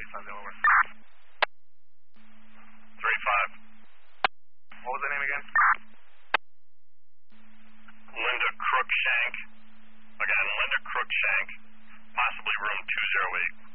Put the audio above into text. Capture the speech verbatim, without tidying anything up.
East on Delaware. three five. What was the name again? Linda Crookshank. Again, Linda Crookshank. Possibly room two oh eight.